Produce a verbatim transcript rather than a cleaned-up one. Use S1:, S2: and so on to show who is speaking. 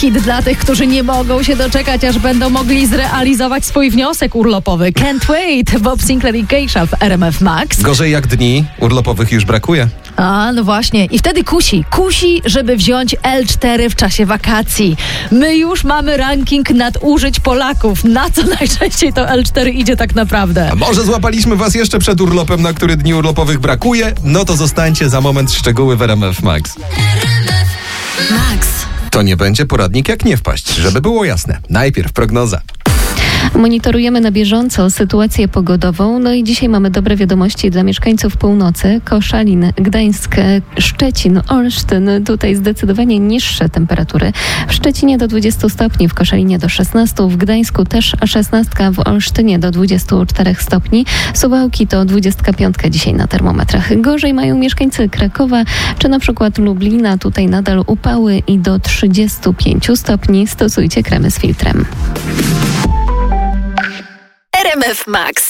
S1: Hit dla tych, którzy nie mogą się doczekać, aż będą mogli zrealizować swój wniosek urlopowy. Can't wait! Bob Sinclair i Geisha w R M F Max.
S2: Gorzej jak dni urlopowych już brakuje.
S1: A, no właśnie. I wtedy kusi. Kusi, żeby wziąć L cztery w czasie wakacji. My już mamy ranking nadużyć Polaków. Na co najczęściej to L cztery idzie tak naprawdę?
S2: A może złapaliśmy was jeszcze przed urlopem, na który dni urlopowych brakuje? No to zostańcie, za moment szczegóły w R M F Max.
S1: Max.
S2: To nie będzie poradnik jak nie wpaść, żeby było jasne. Najpierw prognoza.
S3: Monitorujemy na bieżąco sytuację pogodową. No i dzisiaj mamy dobre wiadomości dla mieszkańców północy. Koszalin, Gdańsk, Szczecin, Olsztyn. Tutaj zdecydowanie niższe temperatury. W Szczecinie do dwudziestu stopni, w Koszalinie do szesnastu, w Gdańsku też szesnastka, w Olsztynie do dwudziestu czterech stopni. Suwałki to dwudziestka piątka dzisiaj na termometrach. Gorzej mają mieszkańcy Krakowa czy na przykład Lublina. Tutaj nadal upały i do trzydziestu pięciu stopni. Stosujcie kremy z filtrem.
S1: R M F Max.